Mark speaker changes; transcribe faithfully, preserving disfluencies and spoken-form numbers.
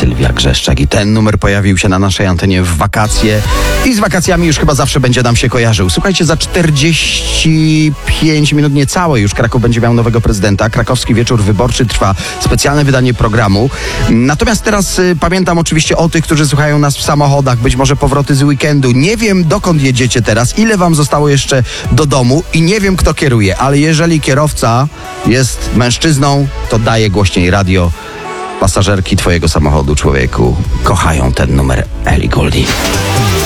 Speaker 1: Sylwia Grzeszczak. I ten numer pojawił się na naszej antenie w wakacje i z wakacjami już chyba zawsze będzie nam się kojarzył. Słuchajcie, za czterdzieści pięć minut, niecałe już, Kraków będzie miał nowego prezydenta. Krakowski Wieczór Wyborczy trwa, specjalne wydanie programu. Natomiast teraz y, pamiętam oczywiście o tych, którzy słuchają nas w samochodach, być może powroty z weekendu. Nie wiem, dokąd jedziecie teraz, ile wam zostało jeszcze do domu i nie wiem, kto kieruje, ale jeżeli kierowca jest mężczyzną, to daje głośniej radio. Pasażerki twojego samochodu, człowieku, kochają ten numer Ellie Goulding.